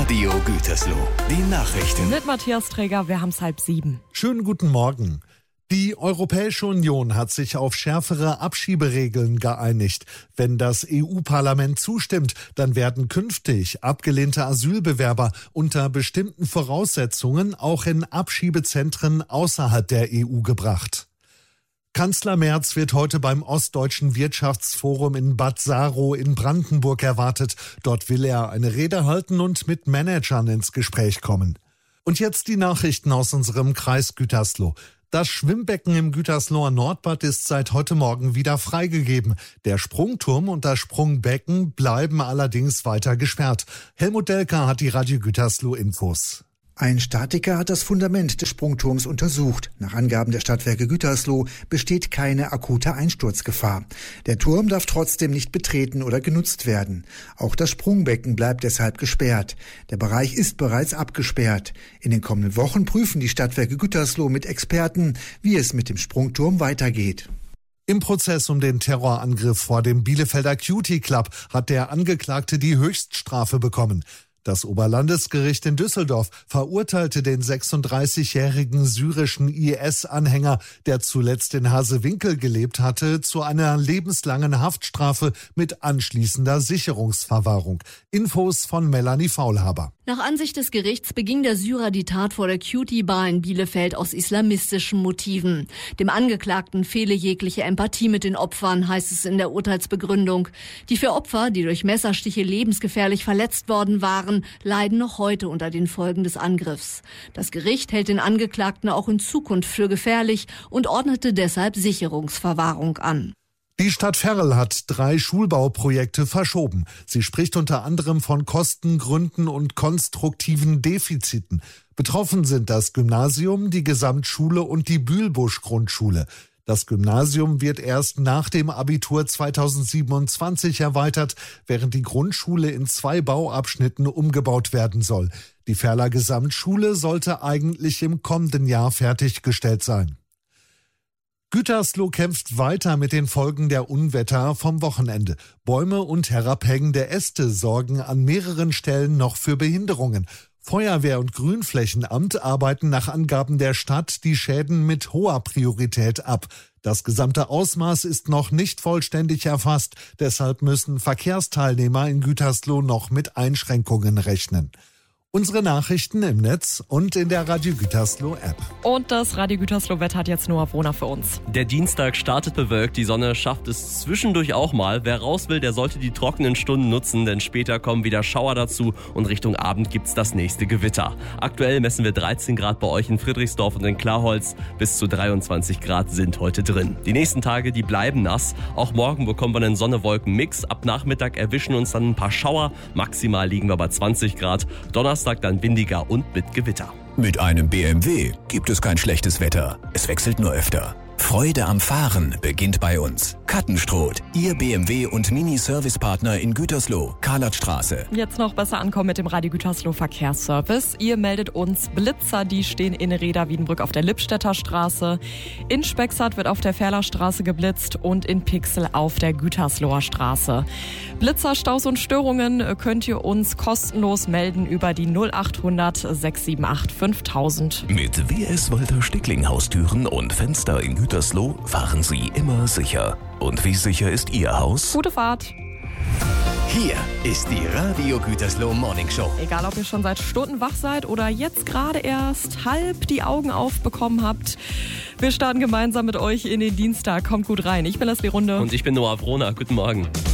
Radio Gütersloh. Die Nachrichten. Mit Matthias Träger, wir haben es 6:30. Schönen guten Morgen. Die Europäische Union hat sich auf schärfere Abschieberegeln geeinigt. Wenn das EU-Parlament zustimmt, dann werden künftig abgelehnte Asylbewerber unter bestimmten Voraussetzungen auch in Abschiebezentren außerhalb der EU gebracht. Kanzler Merz wird heute beim Ostdeutschen Wirtschaftsforum in Bad Saro in Brandenburg erwartet. Dort will er eine Rede halten und mit Managern ins Gespräch kommen. Und jetzt die Nachrichten aus unserem Kreis Gütersloh. Das Schwimmbecken im Gütersloher Nordbad ist seit heute Morgen wieder freigegeben. Der Sprungturm und das Sprungbecken bleiben allerdings weiter gesperrt. Helmut Delker hat die Radio Gütersloh Infos. Ein Statiker hat das Fundament des Sprungturms untersucht. Nach Angaben der Stadtwerke Gütersloh besteht keine akute Einsturzgefahr. Der Turm darf trotzdem nicht betreten oder genutzt werden. Auch das Sprungbecken bleibt deshalb gesperrt. Der Bereich ist bereits abgesperrt. In den kommenden Wochen prüfen die Stadtwerke Gütersloh mit Experten, wie es mit dem Sprungturm weitergeht. Im Prozess um den Terrorangriff vor dem Bielefelder Cutie Club hat der Angeklagte die Höchststrafe bekommen. Das Oberlandesgericht in Düsseldorf verurteilte den 36-jährigen syrischen IS-Anhänger, der zuletzt in Hasewinkel gelebt hatte, zu einer lebenslangen Haftstrafe mit anschließender Sicherungsverwahrung. Infos von Melanie Faulhaber. Nach Ansicht des Gerichts beging der Syrer die Tat vor der Cutie Bar in Bielefeld aus islamistischen Motiven. Dem Angeklagten fehle jegliche Empathie mit den Opfern, heißt es in der Urteilsbegründung. Die 4 Opfer, die durch Messerstiche lebensgefährlich verletzt worden waren, leiden noch heute unter den Folgen des Angriffs. Das Gericht hält den Angeklagten auch in Zukunft für gefährlich und ordnete deshalb Sicherungsverwahrung an. Die Stadt Verl hat 3 Schulbauprojekte verschoben. Sie spricht unter anderem von Kostengründen und konstruktiven Defiziten. Betroffen sind das Gymnasium, die Gesamtschule und die Bühlbusch-Grundschule. Das Gymnasium wird erst nach dem Abitur 2027 erweitert, während die Grundschule in 2 Bauabschnitten umgebaut werden soll. Die Verler Gesamtschule sollte eigentlich im kommenden Jahr fertiggestellt sein. Gütersloh kämpft weiter mit den Folgen der Unwetter vom Wochenende. Bäume und herabhängende Äste sorgen an mehreren Stellen noch für Behinderungen. Feuerwehr und Grünflächenamt arbeiten nach Angaben der Stadt die Schäden mit hoher Priorität ab. Das gesamte Ausmaß ist noch nicht vollständig erfasst. Deshalb müssen Verkehrsteilnehmer in Gütersloh noch mit Einschränkungen rechnen. Unsere Nachrichten im Netz und in der Radio Gütersloh App. Und das Radio Gütersloh Wetter hat jetzt Noah Brunner für uns. Der Dienstag startet bewölkt, die Sonne schafft es zwischendurch auch mal. Wer raus will, der sollte die trockenen Stunden nutzen, denn später kommen wieder Schauer dazu und Richtung Abend gibt's das nächste Gewitter. Aktuell messen wir 13 Grad bei euch in Friedrichsdorf und in Klarholz. Bis zu 23 Grad sind heute drin. Die nächsten Tage, die bleiben nass. Auch morgen bekommen wir einen Sonne-Wolken-Mix. Ab Nachmittag erwischen uns dann ein paar Schauer. Maximal liegen wir bei 20 Grad. Donnerstag dann windiger und mit Gewitter. Mit einem BMW gibt es kein schlechtes Wetter. Es wechselt nur öfter. Freude am Fahren beginnt bei uns. Kattenstroth, Ihr BMW- und Mini-Service-Partner in Gütersloh, Karlatstraße. Jetzt noch besser ankommen mit dem Radio Gütersloh Verkehrsservice. Ihr meldet uns Blitzer, die stehen in Reda-Wiedenbrück auf der Lippstädter Straße. In Spexart wird auf der Ferlerstraße geblitzt und in Pixel auf der Gütersloher Straße. Blitzer, Staus und Störungen könnt ihr uns kostenlos melden über die 0800 678 5000. Mit WS Walter Stickling Haustüren und Fenster in Gütersloh fahren Sie immer sicher. Und wie sicher ist Ihr Haus? Gute Fahrt. Hier ist die Radio Gütersloh Morning Show. Egal, ob ihr schon seit Stunden wach seid oder jetzt gerade erst halb die Augen aufbekommen habt. Wir starten gemeinsam mit euch in den Dienstag. Kommt gut rein. Ich bin Leslie Runde. Und ich bin Noah Brunner. Guten Morgen.